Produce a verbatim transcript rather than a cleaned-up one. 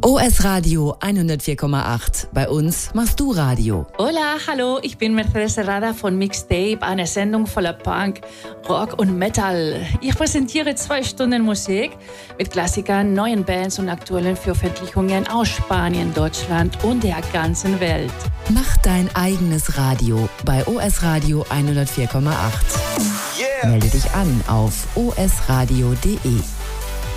O S Radio hundertvier Komma acht. Bei uns machst du Radio. Hola, hallo, ich bin Mercedes Serrada von Mixtape, eine Sendung voller Punk, Rock und Metal. Ich präsentiere zwei Stunden Musik mit Klassikern, neuen Bands und aktuellen Veröffentlichungen aus Spanien, Deutschland und der ganzen Welt. Mach dein eigenes Radio bei O S Radio hundertvier Komma acht. Yeah. Melde dich an auf o s radio punkt d e.